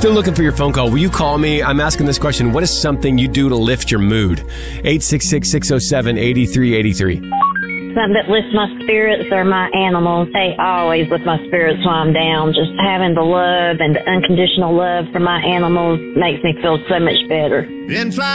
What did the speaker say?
Still looking for your phone call. Will you call me? I'm asking this question. What is something you do to lift your mood? 866-607-8383. Something that lifts my spirits are my animals. They always lift my spirits while I'm down. Just having the love and the unconditional love for my animals makes me feel so much better.